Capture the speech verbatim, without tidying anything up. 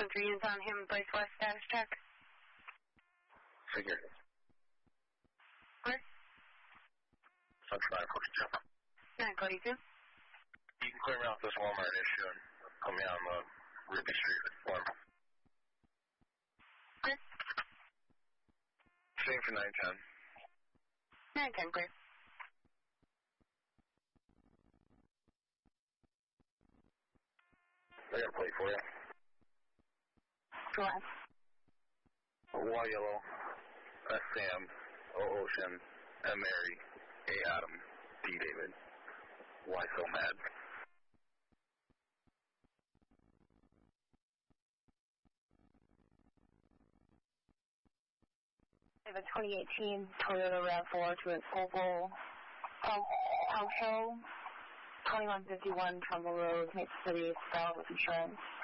three units on him, place west status check. Figure. Where? That's nine forty-two. nine forty-two. You can clear me off this Walmart issue and put me on the Ruby Street form. Clear. Same for nine ten. nine ten, clear. I got a plate for you. Go on. Y yellow, S Sam, O Ocean, M Mary, A Adam, D David. Why so mad? I have a twenty eighteen Toyota RAV four to an oval house show, twenty-one fifty-one Trumbull Road, Maple City, Spell with insurance.